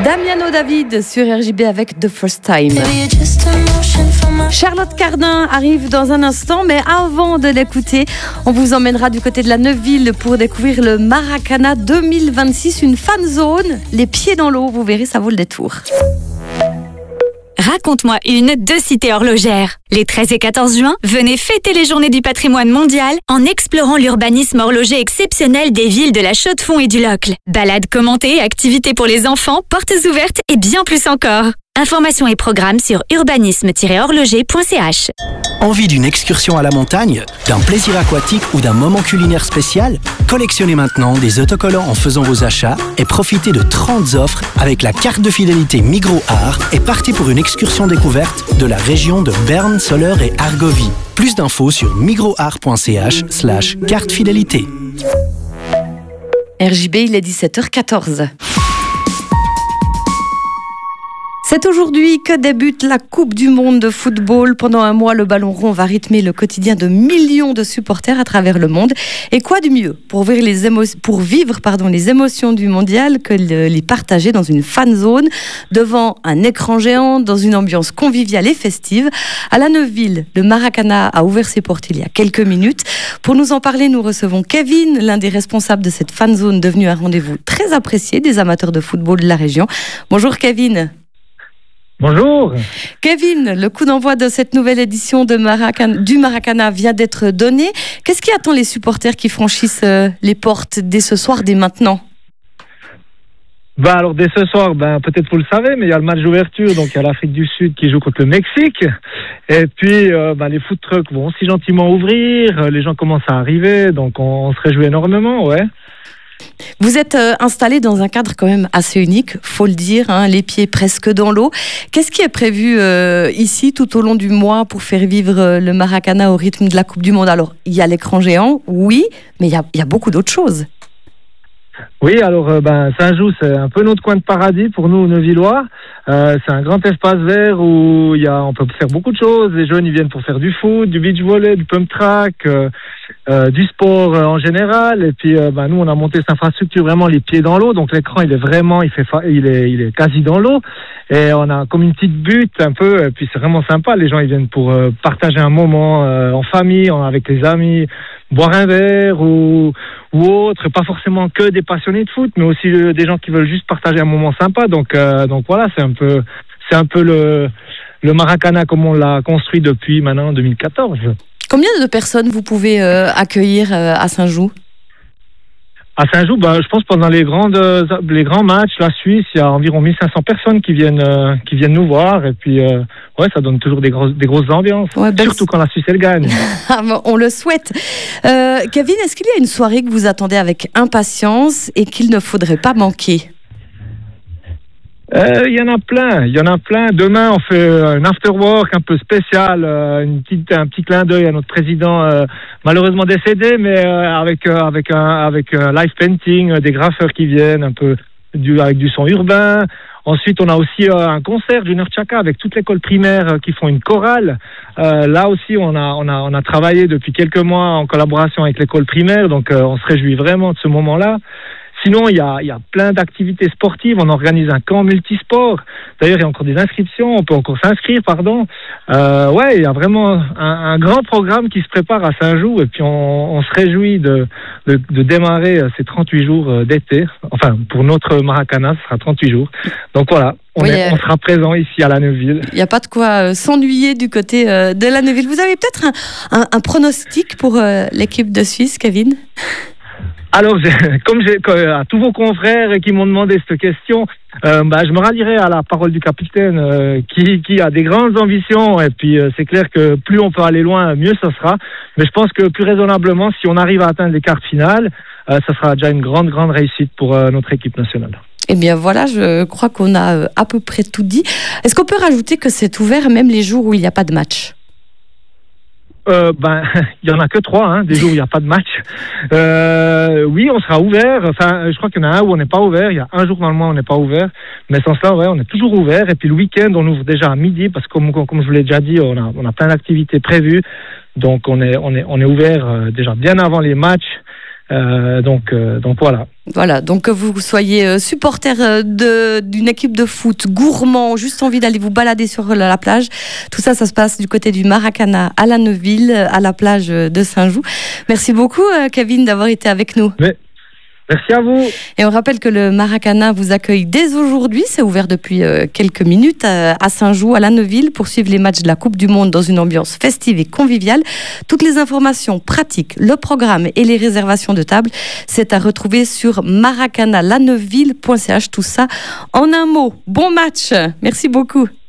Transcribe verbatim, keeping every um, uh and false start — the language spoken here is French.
Damiano David sur R J B avec The First Time. Charlotte Cardin arrive dans un instant, mais avant de l'écouter, on vous emmènera du côté de la Neuville pour découvrir le Maracana deux mille vingt-six, une fan zone, les pieds dans l'eau, vous verrez, ça vaut le détour. Raconte-moi une de Cité Horlogère. Les treize et quatorze juin, venez fêter les journées du patrimoine mondial en explorant l'urbanisme horloger exceptionnel des villes de la Chaux-de-Fonds et du Locle. Balades commentées, activités pour les enfants, portes ouvertes et bien plus encore. Informations et programmes sur urbanisme tiret horloger point c h. Envie d'une excursion à la montagne, d'un plaisir aquatique ou d'un moment culinaire spécial? Collectionnez maintenant des autocollants en faisant vos achats et profitez de trente offres avec la carte de fidélité Migros Art et partez pour une excursion découverte de la région de Berne, Soleure et Argovie. Plus d'infos sur migrosart point c h slash carte fidélité. R J B, il est dix-sept heures quatorze. C'est aujourd'hui que débute la Coupe du Monde de football. Pendant un mois, le ballon rond va rythmer le quotidien de millions de supporters à travers le monde. Et quoi de mieux pour vivre les, émo- pour vivre, pardon, les émotions du mondial que de les partager dans une fan zone, devant un écran géant, dans une ambiance conviviale et festive. À la Neuville, le Maracana a ouvert ses portes il y a quelques minutes. Pour nous en parler, nous recevons Kevin, l'un des responsables de cette fan zone devenue un rendez-vous très apprécié des amateurs de football de la région. Bonjour Kevin. Bonjour. Kevin, le coup d'envoi de cette nouvelle édition de Maracana, du Maracana vient d'être donné. Qu'est-ce qui attend les supporters qui franchissent euh, les portes dès ce soir, dès maintenant? Bah alors dès ce soir, ben peut-être vous le savez, mais il y a le match d'ouverture, donc il y a l'Afrique du Sud qui joue contre le Mexique. Et puis euh, ben, les food trucks vont aussi gentiment ouvrir, les gens commencent à arriver, donc on, on se réjouit énormément, ouais. Vous êtes euh, installé dans un cadre quand même assez unique, faut le dire, hein, les pieds presque dans l'eau. Qu'est-ce qui est prévu euh, ici tout au long du mois pour faire vivre euh, le Maracana au rythme de la Coupe du Monde? Alors, il y a l'écran géant, oui, mais il y a, il y a beaucoup d'autres choses. Oui, alors euh, ben Saint-Just, c'est un peu notre coin de paradis pour nous, Neuvillois. Euh, c'est un grand espace vert où il y a, on peut faire beaucoup de choses. Les jeunes, ils viennent pour faire du foot, du beach volley, du pump track, euh, euh, du sport euh, en général. Et puis, euh, ben nous, on a monté cette infrastructure vraiment les pieds dans l'eau. Donc l'écran, il est vraiment, il fait, fa- il est, il est quasi dans l'eau. Et on a comme une petite butte un peu. Et puis c'est vraiment sympa. Les gens, ils viennent pour euh, partager un moment euh, en famille, en, avec les amis, boire un verre ou ou autre, pas forcément que des passionnés de foot, mais aussi euh, des gens qui veulent juste partager un moment sympa. Donc, euh, donc voilà, c'est un peu, c'est un peu le, le Maracana comme on l'a construit depuis maintenant deux mille quatorze. Combien de personnes vous pouvez euh, accueillir euh, à Saint-Just? À Saint-Just, bah, je pense pendant les grandes, les grands matchs, la Suisse, il y a environ mille cinq cents personnes qui viennent, euh, qui viennent nous voir. Et puis, euh, ouais, ça donne toujours des grosses, des grosses ambiances. Ouais, ben surtout quand la Suisse, elle gagne. On le souhaite. Euh, Kevin, est-ce qu'il y a une soirée que vous attendez avec impatience et qu'il ne faudrait pas manquer? Il euh, y en a plein, il y en a plein. Demain, on fait un afterwork un peu spécial, euh, une petite, un petit clin d'œil à notre président euh, malheureusement décédé, mais euh, avec euh, avec un avec un live painting, euh, des graffeurs qui viennent, un peu du avec du son urbain. Ensuite, on a aussi euh, un concert Junior Chaka avec toute l'école primaire euh, qui font une chorale. Euh, là aussi, on a on a on a travaillé depuis quelques mois en collaboration avec l'école primaire, donc euh, on se réjouit vraiment de ce moment-là. Sinon, il y a, il y a plein d'activités sportives. On organise un camp multisport. D'ailleurs, il y a encore des inscriptions. On peut encore s'inscrire, pardon. Euh, ouais, il y a vraiment un, un grand programme qui se prépare à Saint-Just. Et puis, on, on se réjouit de, de, de démarrer ces trente-huit jours d'été. Enfin, pour notre Maracana, ce sera trente-huit jours. Donc voilà, on, oui, est, euh... on sera présent ici à la Neuville. Il n'y a pas de quoi euh, s'ennuyer du côté euh, de la Neuville. Vous avez peut-être un, un, un pronostic pour euh, l'équipe de Suisse, Kevin ? Alors, j'ai, comme j'ai à tous vos confrères qui m'ont demandé cette question, euh, bah, je me rallierai à la parole du capitaine euh, qui, qui a des grandes ambitions. Et puis, euh, c'est clair que plus on peut aller loin, mieux ça sera. Mais je pense que plus raisonnablement, si on arrive à atteindre les quarts finales, euh, ça sera déjà une grande, grande réussite pour euh, notre équipe nationale. Eh bien voilà, je crois qu'on a à peu près tout dit. Est-ce qu'on peut rajouter que c'est ouvert même les jours où il n'y a pas de match ? Euh, ben, il y en a que trois, hein, des jours où il n'y a pas de match. Euh, oui, on sera ouvert. Enfin, je crois qu'il y en a un où on n'est pas ouvert. Il y a un jour dans le mois où on n'est pas ouvert. Mais sans cela, ouais, on est toujours ouvert. Et puis le week-end, on ouvre déjà à midi parce que comme, comme je vous l'ai déjà dit, on a, on a plein d'activités prévues. Donc on est, on est, on est ouvert euh, déjà bien avant les matchs. Euh, donc, euh, donc voilà. Voilà, donc que vous soyez supporter de, d'une équipe de foot, gourmand, juste envie d'aller vous balader sur la, la plage, tout ça, ça se passe du côté du Maracana à La Neuville, à la plage de Saint-Joux. Merci beaucoup, Kevin, d'avoir été avec nous. Mais... Merci à vous. Et on rappelle que le Maracana vous accueille dès aujourd'hui. C'est ouvert depuis euh, quelques minutes euh, à Saint-Joux, à La Neuville, pour suivre les matchs de la Coupe du Monde dans une ambiance festive et conviviale. Toutes les informations pratiques, le programme et les réservations de table, c'est à retrouver sur maracana la neuville point c h. Tout ça en un mot. Bon match. Merci beaucoup.